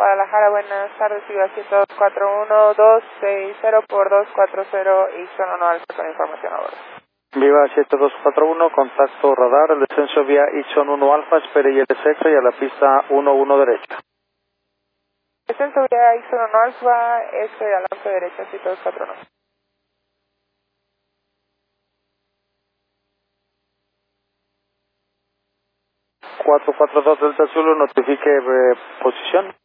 Guadalajara, buenas tardes, Viva 10241, 260 por 240 y zona 1 alfa con información a bordo. Viva 7241, contacto radar, el descenso vía Ixon 1 alfa, espere y el desecho y a la pista 11 derecha. Descenso vía Ixon 1 alfa, adelante derecha 7241. 442 Delta Zulu, notifique posición.